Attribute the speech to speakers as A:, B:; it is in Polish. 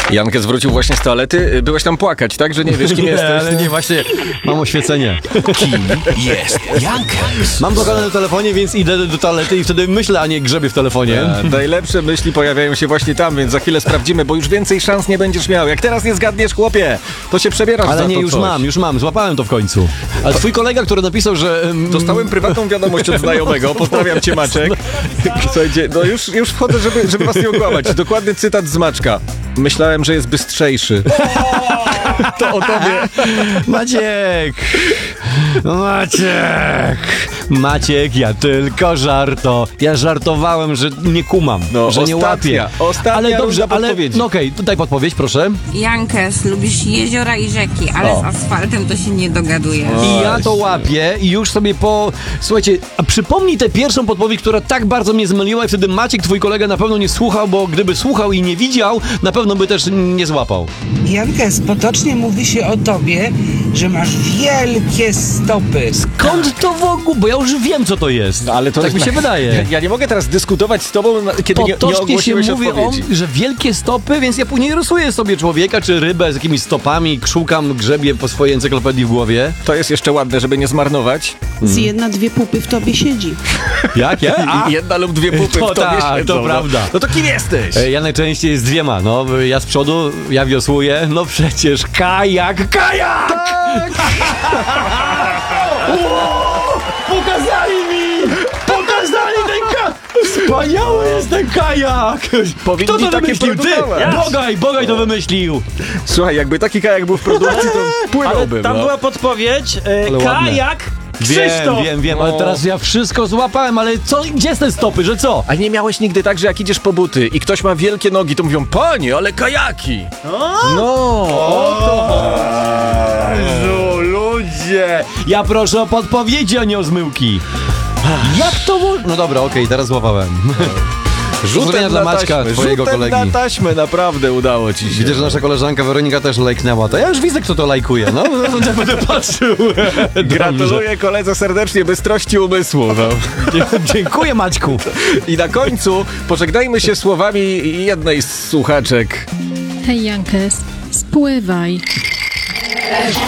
A: Jankę zwrócił właśnie z toalety. Byłeś tam płakać, tak? Że nie wiesz, kim jesteś.
B: Ale nie, właśnie mam oświecenie.
C: Kim jest Jankes?
B: Mam blokadę na telefonie, więc idę do toalety i wtedy myślę, a nie grzebię w telefonie.
A: Najlepsze myśli pojawiają się właśnie tam, więc za chwilę sprawdzimy, bo już więcej szans nie będziesz miał. Jak teraz nie zgadniesz, chłopie, to się przebierasz
B: Ale
A: za
B: nie,
A: to
B: już
A: coś.
B: mam, złapałem to w końcu. Ale twój kolega, który napisał, że...
A: Dostałem prywatną wiadomość od znajomego. Pozdrawiam cię, Maczek. Słuchajcie, no już wchodzę, żeby was nie okłamać. Dokładny cytat z Maczka. Myślałem, że jest bystrzejszy. To o tobie.
B: Maciek, ja tylko Ja żartowałem, że nie kumam, że nie łapię.
A: Ostatnia
B: Ale dobrze,
A: podpowiedzi.
B: no okej, tutaj podpowiedź, proszę.
D: Jankes, lubisz jeziora i rzeki, ale z asfaltem to się nie dogaduje.
B: I ja to łapię i już sobie Słuchajcie, a przypomnij tę pierwszą podpowiedź, która tak bardzo mnie zmyliła i wtedy Maciek, twój kolega, na pewno nie słuchał, bo gdyby słuchał i nie widział, na pewno by też nie złapał.
E: Jankes, potocznie mówi się o tobie, że masz wielkie stopy.
B: Skąd to w ogóle? Bo ja już wiem, co to jest.
A: Ale to
B: tak mi się wydaje.
A: Ja nie mogę teraz dyskutować z tobą, kiedy nie
B: Potocznie się
A: ogłosiłeś
B: mówi
A: odpowiedzi.
B: że wielkie stopy, więc ja później rysuję sobie człowieka czy rybę z jakimiś stopami, szukam, grzebię po swojej encyklopedii w głowie.
A: To jest jeszcze ładne, żeby nie zmarnować.
F: Z jedna, dwie pupy w tobie siedzi.
B: Jak?
A: I jedna lub dwie pupy
B: to
A: w tobie
B: tak,
A: siedzą,
B: to prawda.
A: No to kim jesteś?
B: Ja najczęściej z dwiema, ja z przodu, ja wiosłuję, przecież kajak! Pokazali ten kajak! Wspaniały jest ten kajak!
A: Powinni
B: Kto to
A: takie
B: wymyślił? Ty!
A: produkować.
B: Bogaj to wymyślił!
A: Słuchaj, jakby taki kajak był w produkcji, to płynąłbym.
G: Tam była podpowiedź,
B: Ale
G: kajak Krzysztof!
B: Wiem, ale teraz ja wszystko złapałem, ale gdzie są stopy, że co?
A: A nie miałeś nigdy tak, że jak idziesz po buty i ktoś ma wielkie nogi, to mówią, panie, ale kajaki!
B: Jezu, ludzie! Ja proszę o podpowiedzi, a nie o zmyłki. Jak to No dobra, okej, teraz złapałem. Pozdrowienia dla Maćka, twojego kolegi.
A: na taśmę, naprawdę udało ci się.
B: Widzę, że nasza koleżanka Weronika też lajknęła. To ja już widzę, kto to lajkuje. Ja będę patrzył.
A: Gratuluję koledze serdecznie bystrości umysłu.
B: Dziękuję, Maćku.
A: I na końcu pożegnajmy się słowami jednej z słuchaczek.
H: Hej, Jankes, spływaj.